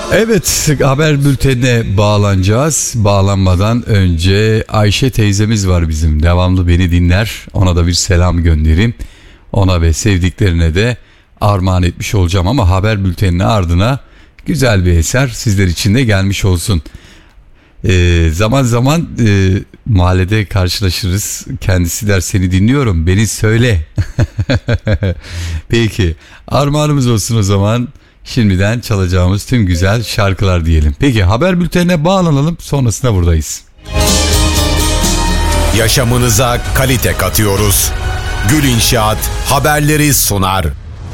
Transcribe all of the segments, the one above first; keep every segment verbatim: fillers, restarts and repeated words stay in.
Evet, haber bültenine bağlanacağız. Bağlanmadan önce Ayşe teyzemiz var bizim. Devamlı beni dinler. Ona da bir selam göndereyim. Ona ve sevdiklerine de armağan etmiş olacağım ama haber bülteninin ardına güzel bir eser sizler için de gelmiş olsun. Ee, zaman zaman e, mahallede karşılaşırız. Kendisi der seni dinliyorum, beni söyle. Peki, armağanımız olsun o zaman. Şimdiden çalacağımız tüm güzel şarkılar diyelim. Peki, haber bültenine bağlanalım, sonrasında buradayız. Yaşamınıza kalite katıyoruz. Gül İnşaat haberleri sunar.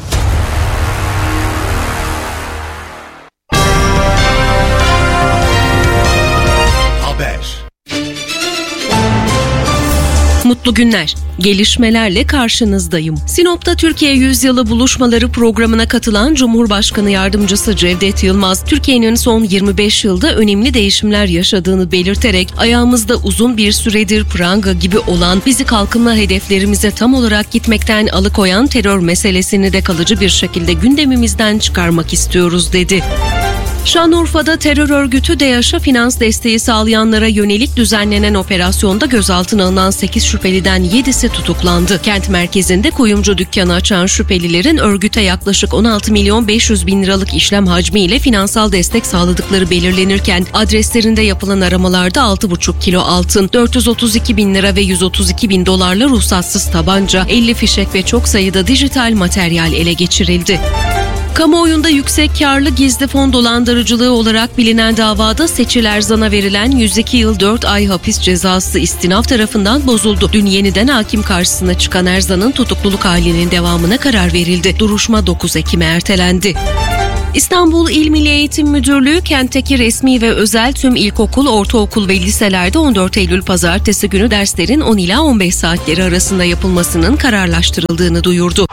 Mutlu günler. Gelişmelerle karşınızdayım. Sinop'ta Türkiye Yüzyılı Buluşmaları programına katılan Cumhurbaşkanı Yardımcısı Cevdet Yılmaz, Türkiye'nin son yirmi beş yılda önemli değişimler yaşadığını belirterek, ayağımızda uzun bir süredir pranga gibi olan, bizi kalkınma hedeflerimize tam olarak gitmekten alıkoyan terör meselesini de kalıcı bir şekilde gündemimizden çıkarmak istiyoruz dedi. Şanlıurfa'da terör örgütü DEAŞ'a finans desteği sağlayanlara yönelik düzenlenen operasyonda gözaltına alınan sekiz şüpheliden yedisi tutuklandı. Kent merkezinde kuyumcu dükkanı açan şüphelilerin örgüte yaklaşık on altı milyon beş yüz bin liralık işlem hacmiyle finansal destek sağladıkları belirlenirken, adreslerinde yapılan aramalarda altı buçuk kilo altın, dört yüz otuz iki bin lira ve yüz otuz iki bin dolarla ruhsatsız tabanca, elli fişek ve çok sayıda dijital materyal ele geçirildi. Kamuoyunda yüksek karlı gizli fon dolandırıcılığı olarak bilinen davada Seçil Erzan'a verilen yüz iki yıl dört ay hapis cezası istinaf tarafından bozuldu. Dün yeniden hakim karşısına çıkan Erzan'ın tutukluluk halinin devamına karar verildi. Duruşma dokuz Ekim'e ertelendi. İstanbul İl Milli Eğitim Müdürlüğü kentteki resmi ve özel tüm ilkokul, ortaokul ve liselerde on dört Eylül Pazartesi günü derslerin on ila on beş saatleri arasında yapılmasının kararlaştırıldığını duyurdu.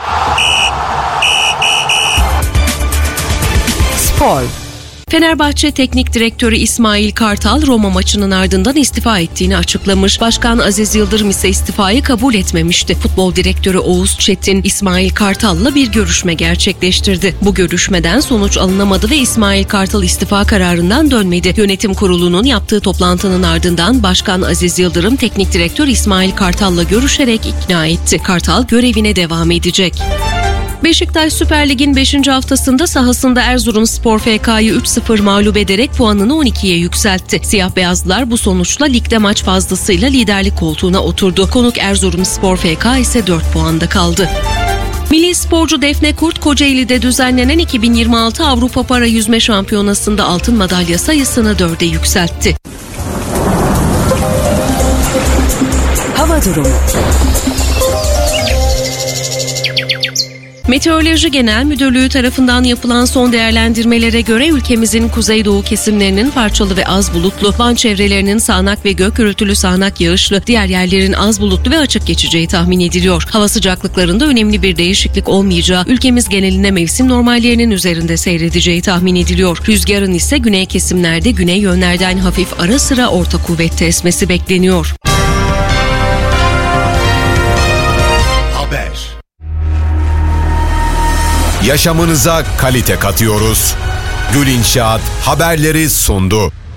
Spor. Fenerbahçe Teknik Direktörü İsmail Kartal, Roma maçının ardından istifa ettiğini açıklamış. Başkan Aziz Yıldırım ise istifayı kabul etmemişti. Futbol Direktörü Oğuz Çetin, İsmail Kartal'la bir görüşme gerçekleştirdi. Bu görüşmeden sonuç alınamadı ve İsmail Kartal istifa kararından dönmedi. Yönetim kurulunun yaptığı toplantının ardından Başkan Aziz Yıldırım, Teknik Direktör İsmail Kartal'la görüşerek ikna etti. Kartal görevine devam edecek. Beşiktaş Süper Lig'in beşinci haftasında sahasında Erzurumspor F K'yı üç sıfır mağlup ederek puanını on ikiye yükseltti. Siyah beyazlılar bu sonuçla ligde maç fazlasıyla liderlik koltuğuna oturdu. Konuk Erzurumspor F K ise dört puanda kaldı. Milli sporcu Defne Kurt, Kocaeli'de düzenlenen iki bin yirmi altı Avrupa Para Yüzme Şampiyonası'nda altın madalya sayısını dörde yükseltti. Hava durumu. Meteoroloji Genel Müdürlüğü tarafından yapılan son değerlendirmelere göre ülkemizin kuzeydoğu kesimlerinin parçalı ve az bulutlu, Van çevrelerinin sağanak ve gök gürültülü sağanak yağışlı, diğer yerlerin az bulutlu ve açık geçeceği tahmin ediliyor. Hava sıcaklıklarında önemli bir değişiklik olmayacağı, ülkemiz geneline mevsim normallerinin üzerinde seyredeceği tahmin ediliyor. Rüzgarın ise güney kesimlerde güney yönlerden hafif ara sıra orta kuvvette esmesi bekleniyor. Yaşamınıza kalite katıyoruz. Gül İnşaat haberleri sundu.